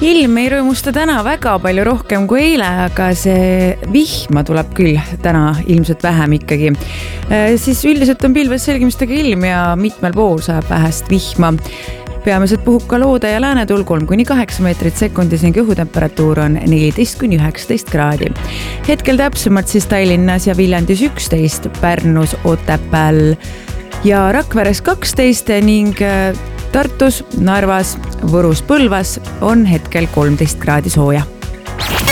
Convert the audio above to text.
Ilm ei rõõmusta täna väga palju rohkem kui eile, aga see vihma tuleb küll täna ilmselt vähem ikkagi. Siis üldiselt on pilves selgimistega ilm ja mitmel pool saab vähest vihma. Peamiselt puhub ka loode ja läänetuul 3-8 meetrit sekundis ning õhutemperatuur on 14-19 kraadi. Hetkel täpsemalt siis Tallinnas ja Viljandis 11, Pärnus, Otepääl ja Rakveres 12 ning Tartus, Narvas, Võrus, Põlvas on hetkel 13 kraadi sooja.